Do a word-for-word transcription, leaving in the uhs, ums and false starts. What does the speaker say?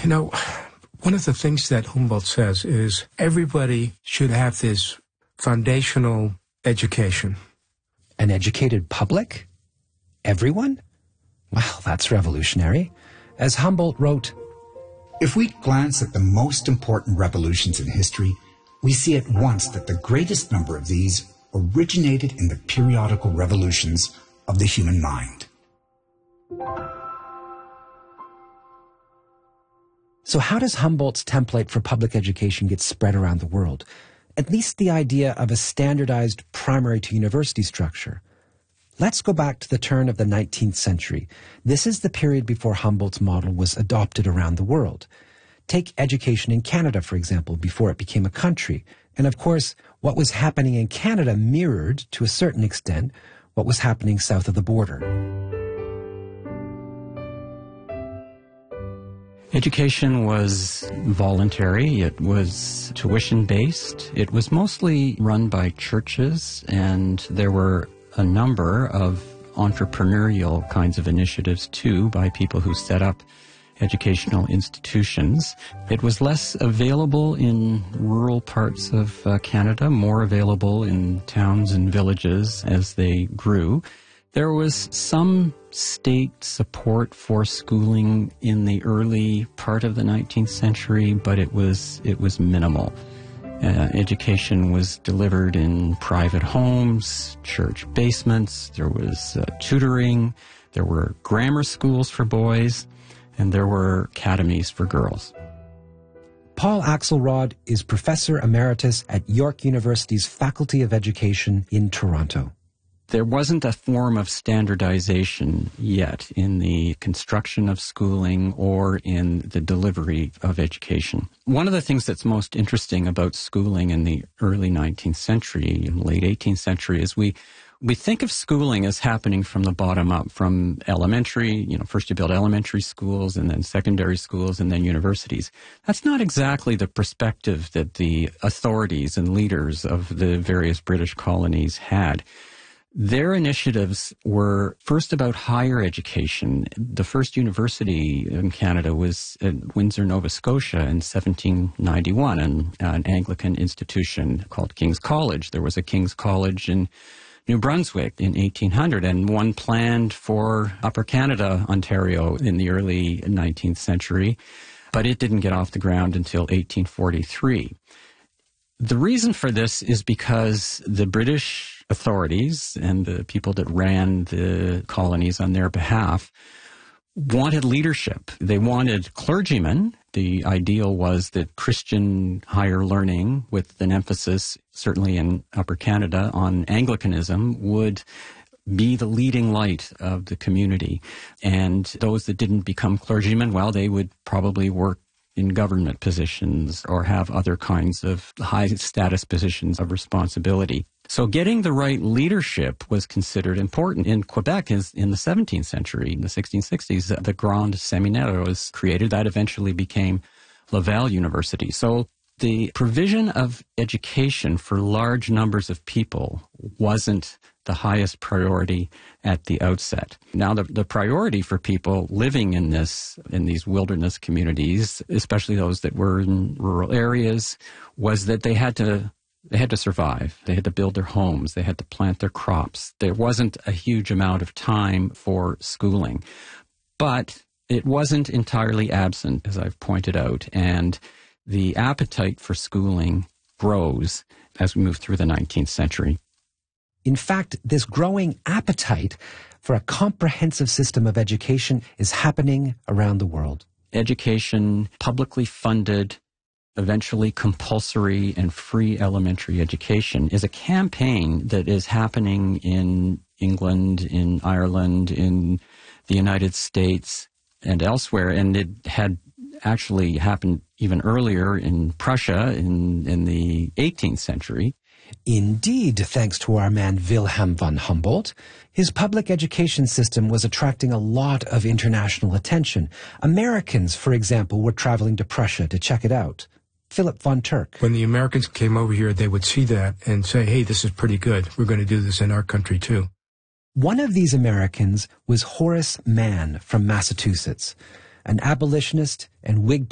You know, one of the things that Humboldt says is everybody should have this foundational education. An educated public? Everyone? Wow, that's revolutionary. As Humboldt wrote, "If we glance at the most important revolutions in history, we see at once that the greatest number of these originated in the periodical revolutions of the human mind." So how does Humboldt's template for public education get spread around the world? At least the idea of a standardized primary to university structure. Let's go back to the turn of the nineteenth century. This is the period before Humboldt's model was adopted around the world. Take education in Canada, for example, before it became a country. And of course, what was happening in Canada mirrored, to a certain extent, what was happening south of the border. Education was voluntary. It was tuition-based. It was mostly run by churches, and there were a number of entrepreneurial kinds of initiatives, too, by people who set up educational institutions. It was less available in rural parts of uh, Canada, more available in towns and villages as they grew. There was some state support for schooling in the early part of the nineteenth century, but it was it was minimal. Uh, education was delivered in private homes, church basements. There was uh, tutoring. There were grammar schools for boys, and there were academies for girls. Paul Axelrod is Professor Emeritus at York University's Faculty of Education in Toronto. There wasn't a form of standardization yet in the construction of schooling or in the delivery of education. One of the things that's most interesting about schooling in the early nineteenth century and late eighteenth century is we we think of schooling as happening from the bottom up, from elementary, you know, first you build elementary schools and then secondary schools and then universities. That's not exactly the perspective that the authorities and leaders of the various British colonies had. Their initiatives were first about higher education. The first university in Canada was at Windsor, Nova Scotia in seventeen ninety-one, an, an Anglican institution called King's College. There was a King's College in New Brunswick in eighteen hundred, and one planned for Upper Canada, Ontario, in the early nineteenth century, but it didn't get off the ground until eighteen forty-three. The reason for this is because the British authorities and the people that ran the colonies on their behalf wanted leadership. They wanted clergymen. The ideal was that Christian higher learning, with an emphasis certainly in Upper Canada on Anglicanism, would be the leading light of the community. And those that didn't become clergymen, well, they would probably work in government positions or have other kinds of high status positions of responsibility. So getting the right leadership was considered important. In Quebec, in the seventeenth century, in the sixteen sixties, the Grand Séminaire was created. That eventually became Laval University. So the provision of education for large numbers of people wasn't the highest priority at the outset. Now, the, the priority for people living in this, in these wilderness communities, especially those that were in rural areas, was that they had to They had to survive. They had to build their homes. They had to plant their crops. There wasn't a huge amount of time for schooling. But it wasn't entirely absent, as I've pointed out, and the appetite for schooling grows as we move through the nineteenth century. In fact, this growing appetite for a comprehensive system of education is happening around the world. Education, publicly funded, eventually compulsory and free elementary education, is a campaign that is happening in England, in Ireland, in the United States, and elsewhere. And it had actually happened even earlier in Prussia in, in the eighteenth century. Indeed, thanks to our man Wilhelm von Humboldt. His public education system was attracting a lot of international attention. Americans, for example, were traveling to Prussia to check it out. Philip von Turk. When the Americans came over here, they would see that and say, hey, this is pretty good. We're going to do this in our country, too. One of these Americans was Horace Mann from Massachusetts, an abolitionist and Whig